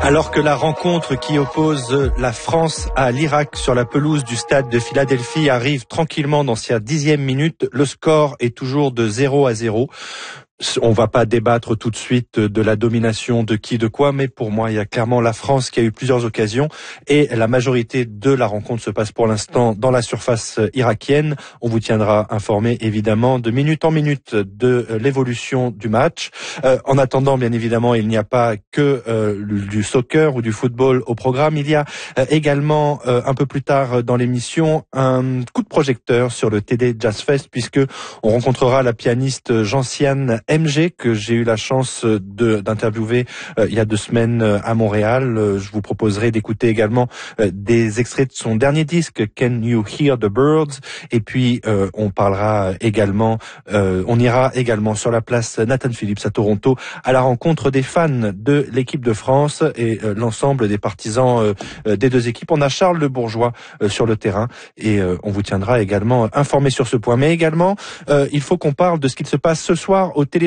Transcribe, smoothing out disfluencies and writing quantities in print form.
Alors que la rencontre qui oppose la France à l'Irak sur la pelouse du stade de Philadelphie arrive tranquillement dans sa 10e minute, le score est toujours de 0-0. On va pas débattre tout de suite de la domination de qui de quoi, mais pour moi, il y a clairement la France qui a eu plusieurs occasions et la majorité de la rencontre se passe pour l'instant dans la surface irakienne. On vous tiendra informé évidemment de minute en minute de l'évolution du match. En attendant, bien évidemment, il n'y a pas que du soccer ou du football au programme. Il y a également un peu plus tard dans l'émission un coup de projecteur sur le TD Jazz Fest, puisque on rencontrera la pianiste Gentiane MG que j'ai eu la chance d'interviewer il y a 2 semaines à Montréal. Je vous proposerai d'écouter également des extraits de son dernier disque Can You Hear the Birds, et puis on parlera également, on ira également sur la place Nathan Phillips à Toronto à la rencontre des fans de l'équipe de France et l'ensemble des partisans des 2 équipes. On a Charles Le Bourgeois sur le terrain et on vous tiendra également informé sur ce point. Mais également, il faut qu'on parle de ce qu'il se passe ce soir au Téléthon